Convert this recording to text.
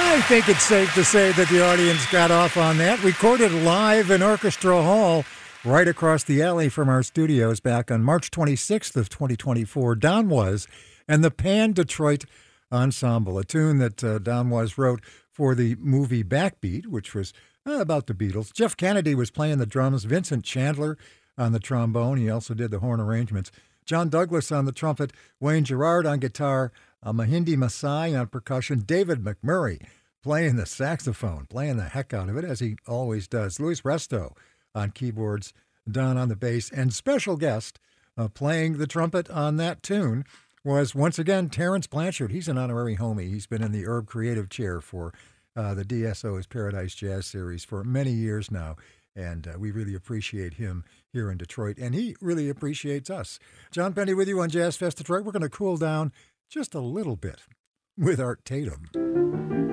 I think it's safe to say that the audience got off on that. Recorded live in Orchestra Hall right across the alley from our studios back on March 26th of 2024. Don Was and the Pan Detroit Ensemble, a tune that Don Was wrote for the movie Backbeat, which was about the Beatles. Jeff Kennedy was playing the drums, Vincent Chandler on the trombone. He also did the horn arrangements. John Douglas on the trumpet, Wayne Gerard on guitar, Mahindi Masai on percussion, David McMurray playing the saxophone, playing the heck out of it, as he always does. Luis Resto on keyboards, Don on the bass, and special guest playing the trumpet on that tune was, once again, Terrence Blanchard. He's an honorary homie. He's been in the Herb Creative Chair for the DSO's Paradise Jazz Series for many years now, and we really appreciate him here in Detroit, and he really appreciates us. John Penny with you on Jazz Fest Detroit. We're going to cool down just a little bit with Art Tatum.